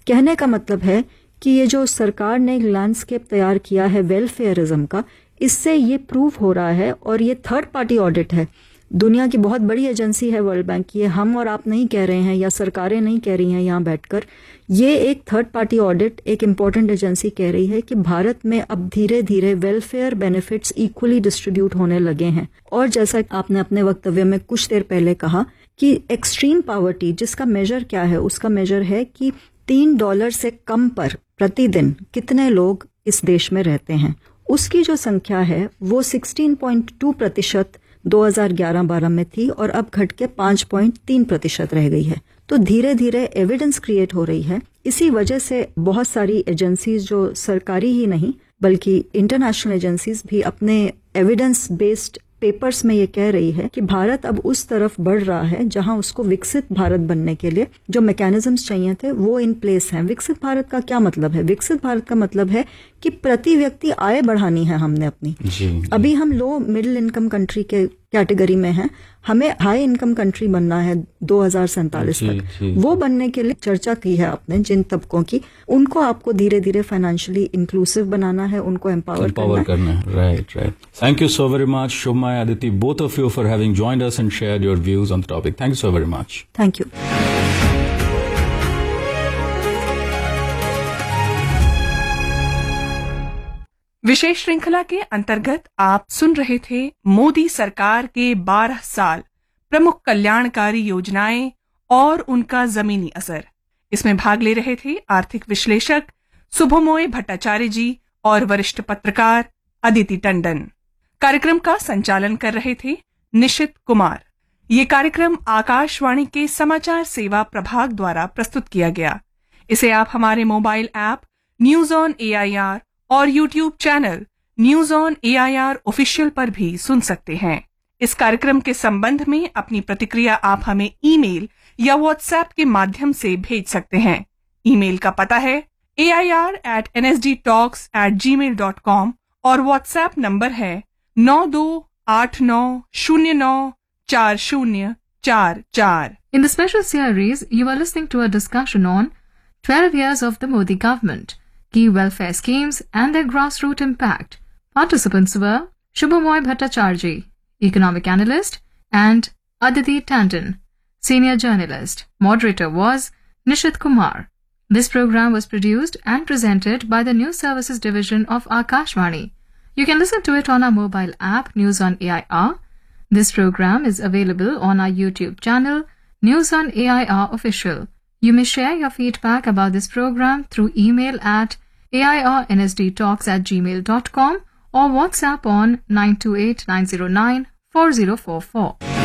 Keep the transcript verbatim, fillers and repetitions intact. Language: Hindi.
कहने का मतलब है कि ये जो सरकार ने लैंडस्केप तैयार किया है वेलफेयरिज्म का, इससे ये प्रूव हो रहा है, और ये थर्ड पार्टी ऑडिट है। दुनिया की बहुत बड़ी एजेंसी है वर्ल्ड बैंक, ये हम और आप नहीं कह रहे हैं या सरकारें नहीं कह रही हैं यहाँ बैठकर, ये एक थर्ड पार्टी ऑडिट, एक इम्पॉर्टेंट एजेंसी कह रही है कि भारत में अब धीरे धीरे वेलफेयर बेनिफिट्स इक्वली डिस्ट्रीब्यूट होने लगे हैं। और जैसा आपने अपने वक्तव्य में कुछ देर पहले कहा कि एक्सट्रीम पॉवर्टी, जिसका मेजर क्या है, उसका मेजर है कि तीन डॉलर से कम पर प्रतिदिन कितने लोग इस देश में रहते हैं। उसकी जो संख्या है वो सोलह पॉइंट दो प्रतिशत दो हज़ार ग्यारह बारह में थी और अब घट के पाँच पॉइंट तीन प्रतिशत रह गई है। तो धीरे धीरे एविडेंस क्रिएट हो रही है। इसी वजह से बहुत सारी एजेंसीज जो सरकारी ही नहीं बल्कि इंटरनेशनल एजेंसीज भी अपने एविडेंस बेस्ड पेपर्स में ये कह रही है कि भारत अब उस तरफ बढ़ रहा है जहां उसको विकसित भारत बनने के लिए जो मैकेनिज्म्स चाहिए थे वो इन प्लेस हैं। विकसित भारत का क्या मतलब है? विकसित भारत का मतलब है कि प्रति व्यक्ति आय बढ़ानी है हमने अपनी। जी, जी। अभी हम लो मिडिल इनकम कंट्री के कैटेगरी में हैं, हमें हाई इनकम कंट्री बनना है दो हज़ार सैंतालीस तक। जी, वो बनने के लिए चर्चा की है आपने जिन तबकों की, उनको आपको धीरे धीरे फाइनेंशियली इंक्लूसिव बनाना है, उनको एम्पावर करना, करना है। Right right thank you so very much शुभमा, Aditi, both of you for having joined us and shared your views on the topic. Thank you so very much. Thank you. विशेष श्रृंखला के अंतर्गत आप सुन रहे थे मोदी सरकार के बारह साल प्रमुख कल्याणकारी योजनाएं और उनका जमीनी असर। इसमें भाग ले रहे थे आर्थिक विश्लेषक शुभमोय भट्टाचार्य जी और वरिष्ठ पत्रकार अदिति टंडन। कार्यक्रम का संचालन कर रहे थे निशित कुमार। ये कार्यक्रम आकाशवाणी के समाचार सेवा प्रभाग द्वारा प्रस्तुत किया गया। इसे आप हमारे mobile app news on AIR और YouTube channel news on AIR official पर भी सुन सकते हैं। इस कार्यक्रम के संबंध में अपनी प्रतिक्रिया आप हमें ईमेल या व्हाट्सएप के माध्यम से भेज सकते हैं। ईमेल का पता है ए I R eight N S D talks eight ji mail dot com और व्हाट्सएप नंबर है नौ दो आठ नौ शून्य नौ चार शून्य चार चार। In the special series, you are listening to a discussion on twelve years of the Modi government, key welfare schemes and their grassroots impact. Participants were Shubhamoy Bhattacharjee, economic analyst, and Aditi Tandon, senior journalist. Moderator was Nishit Kumar. This program was produced and presented by the News Services Division of Akashvani. You can listen to it on our mobile app News on A I R. This program is available on our YouTube channel News on A I R Official. You may share your feedback about this program through email at A I R N S D talks at gmail dot com or WhatsApp on nine two eight nine zero nine four zero four four.